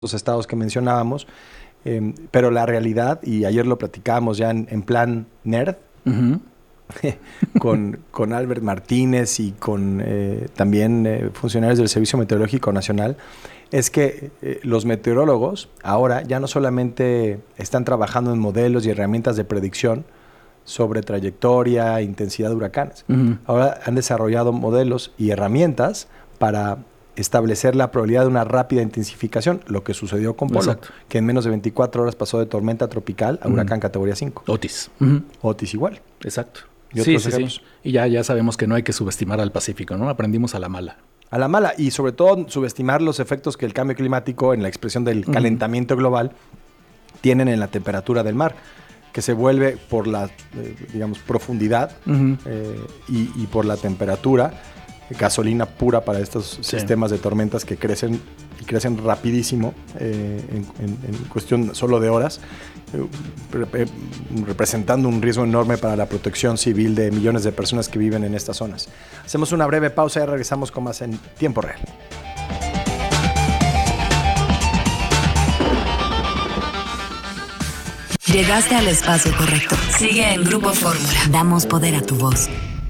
los estados que mencionábamos, pero la realidad, y ayer lo platicábamos ya en plan nerd, con Albert Martínez y con también funcionarios del Servicio Meteorológico Nacional, es que los meteorólogos ahora ya no solamente están trabajando en modelos y herramientas de predicción sobre trayectoria, intensidad de huracanes. Ahora han desarrollado modelos y herramientas para establecer la probabilidad de una rápida intensificación, lo que sucedió con Polo, que en menos de 24 horas pasó de tormenta tropical a huracán categoría 5. Otis. Otis igual. Exacto. Sí. Y ya sabemos que no hay que subestimar al Pacífico, ¿no? Aprendimos a la mala. A la mala, y sobre todo subestimar los efectos que el cambio climático, en la expresión del calentamiento global, tienen en la temperatura del mar, que se vuelve por la, profundidad y por la temperatura, gasolina pura para estos sistemas de tormentas que crecen rapidísimo en cuestión solo de horas, representando un riesgo enorme para la protección civil de millones de personas que viven en estas zonas. Hacemos una breve pausa y regresamos con más en tiempo real. Llegaste al espacio correcto. Sigue en Grupo Fórmula. Damos poder a tu voz.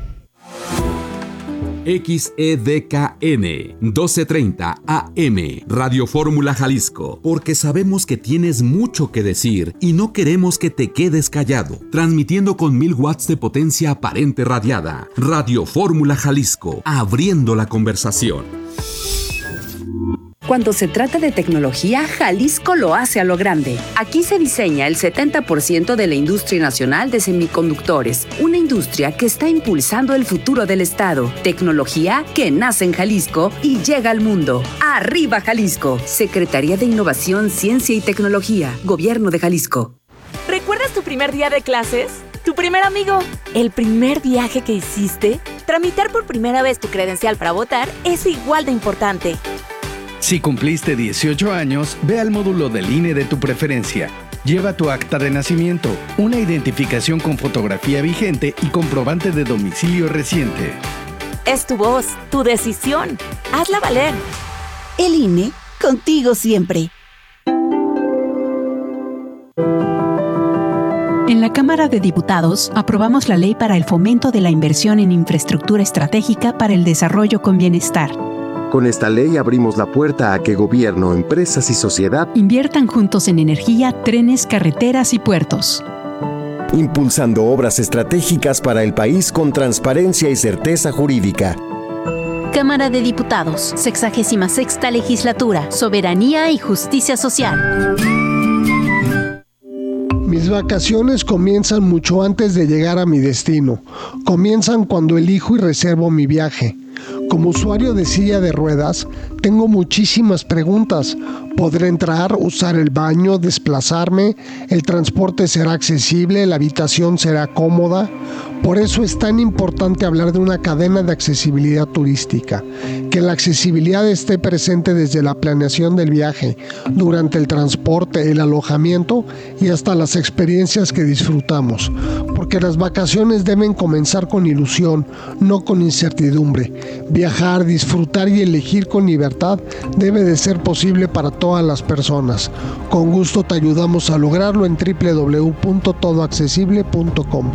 XEDKN 1230 AM Radio Fórmula Jalisco, porque sabemos que tienes mucho que decir y no queremos que te quedes callado. Transmitiendo con 1000 watts de potencia aparente radiada. Radio Fórmula Jalisco, abriendo la conversación. Cuando se trata de tecnología, Jalisco lo hace a lo grande. Aquí se diseña el 70% de la industria nacional de semiconductores, una industria que está impulsando el futuro del estado. Tecnología que nace en Jalisco y llega al mundo. ¡Arriba Jalisco! Secretaría de Innovación, Ciencia y Tecnología, Gobierno de Jalisco. ¿Recuerdas tu primer día de clases? ¿Tu primer amigo? ¿El primer viaje que hiciste? Tramitar por primera vez tu credencial para votar es igual de importante. Si cumpliste 18 años, ve al módulo del INE de tu preferencia. Lleva tu acta de nacimiento, una identificación con fotografía vigente y comprobante de domicilio reciente. Es tu voz, tu decisión. Hazla valer. El INE, contigo siempre. En la Cámara de Diputados aprobamos la Ley para el Fomento de la Inversión en Infraestructura Estratégica para el Desarrollo con Bienestar. Con esta ley abrimos la puerta a que gobierno, empresas y sociedad inviertan juntos en energía, trenes, carreteras y puertos. Impulsando obras estratégicas para el país con transparencia y certeza jurídica. Cámara de Diputados, 66ª Legislatura, Soberanía y Justicia Social. Mis vacaciones comienzan mucho antes de llegar a mi destino. Comienzan cuando elijo y reservo mi viaje. Como usuario de silla de ruedas, tengo muchísimas preguntas. ¿Podré entrar, usar el baño, desplazarme? ¿El transporte será accesible? ¿La habitación será cómoda? Por eso es tan importante hablar de una cadena de accesibilidad turística. Que la accesibilidad esté presente desde la planeación del viaje, durante el transporte, el alojamiento y hasta las experiencias que disfrutamos. Porque las vacaciones deben comenzar con ilusión, no con incertidumbre. Viajar, disfrutar y elegir con libertad debe de ser posible para todas las personas. Con gusto te ayudamos a lograrlo en www.todoaccesible.com.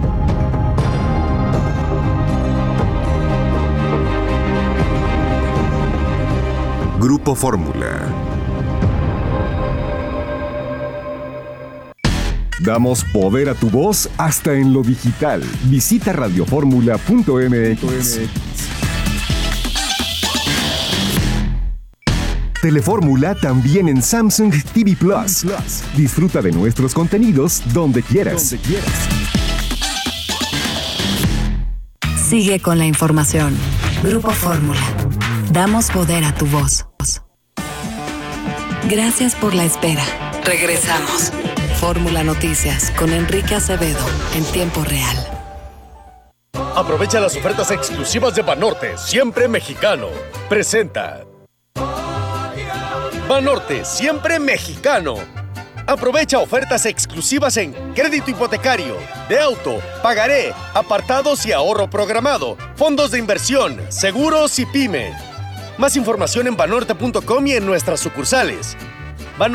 Grupo Fórmula. Damos poder a tu voz hasta en lo digital. Visita radioformula.mx. Telefórmula también en Samsung TV Plus. Disfruta de nuestros contenidos donde quieras. Sigue con la información. Grupo Fórmula. Damos poder a tu voz. Gracias por la espera. Regresamos. Fórmula Noticias con Enrique Acevedo en tiempo real. Aprovecha las ofertas exclusivas de Banorte, siempre mexicano. Presenta. Banorte, siempre mexicano. Aprovecha ofertas exclusivas en crédito hipotecario, de auto, pagaré, apartados y ahorro programado, fondos de inversión, seguros y pyme. Más información en banorte.com y en nuestras sucursales.